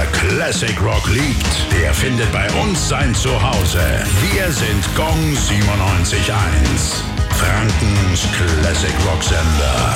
Classic Rock liegt, der findet bei uns sein Zuhause. Wir sind Gong 97.1. Frankens Classic Rock Sender.